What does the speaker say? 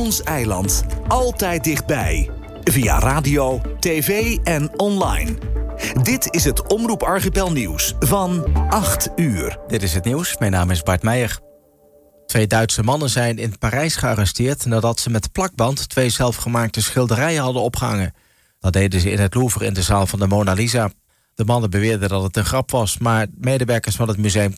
Ons eiland. Altijd dichtbij. Via radio, tv en online. Dit is het Omroep Archipel nieuws van 8 uur. Dit is het nieuws. Mijn naam is Bart Meijer. 2 Duitse mannen zijn in Parijs gearresteerd nadat ze met plakband 2 zelfgemaakte schilderijen hadden opgehangen. Dat deden ze in het Louvre in de zaal van de Mona Lisa. De mannen beweerden dat het een grap was, maar medewerkers van het museum